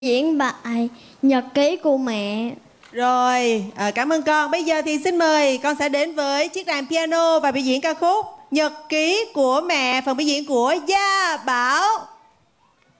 diễn bài Nhật ký của mẹ. Rồi, cảm ơn con. Bây giờ thì xin mời con sẽ đến với chiếc đàn piano và biểu diễn ca khúc Nhật ký của mẹ, phần biểu diễn của Gia Bảo.